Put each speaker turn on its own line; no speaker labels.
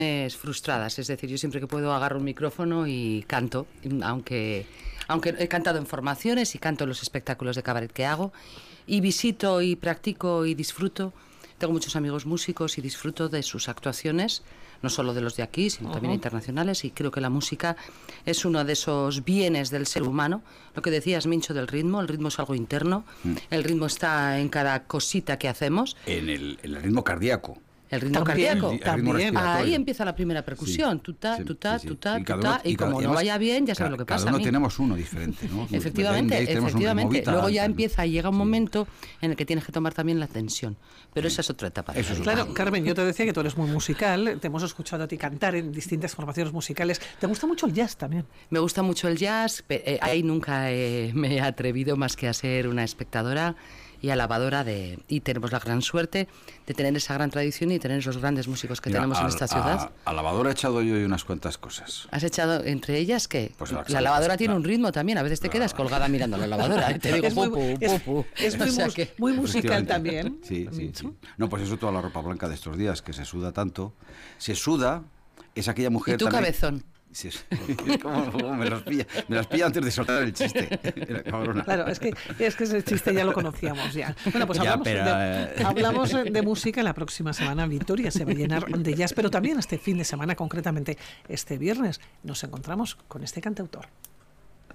frustradas, es decir, yo siempre que puedo agarro un micrófono y canto, aunque he cantado en formaciones y canto en los espectáculos de cabaret que hago, y visito y practico y disfruto. Tengo muchos amigos músicos y disfruto de sus actuaciones, no solo de los de aquí, sino también internacionales, y creo que la música es uno de esos bienes del ser humano. Lo que decías, Mincho, del ritmo, el ritmo es algo interno, el ritmo está en cada cosita que hacemos.
En el ritmo cardíaco.
El ritmo cardíaco.
También.
Ahí empieza la primera percusión. Tutá, y como no vaya bien, ya sabes lo que pasa.
Cada uno tenemos uno diferente, ¿no?
Efectivamente. Luego ya empieza y llega un momento en el que tienes que tomar también la tensión. Pero esa es otra etapa.
Claro, Carmen, yo te decía que tú eres muy musical. Te hemos escuchado a ti cantar en distintas formaciones musicales. ¿Te gusta mucho el jazz también?
Me gusta mucho el jazz. Ahí nunca me he atrevido más que a ser una espectadora y alabadora y tenemos la gran suerte de tener esa gran tradición y tener esos grandes músicos que tenemos en esta ciudad.
A lavadora he echado yo unas cuantas cosas.
¿Has echado entre ellas qué?
Pues
la lavadora tiene un ritmo también, a veces te quedas colgada mirando la lavadora. Te digo,
es muy musical también.
Sí. No, pues eso, toda la ropa blanca de estos días, que se suda tanto. Se suda, es aquella mujer.
¿Y tú,
también,
cabezón?
Sí, ¿Cómo me las pilla antes de soltar el chiste?
Claro, es que ese chiste ya lo conocíamos ya. Bueno, pues hablamos de música la próxima semana. Vitoria se va a llenar de jazz, pero también este fin de semana, concretamente este viernes, nos encontramos con este cantautor.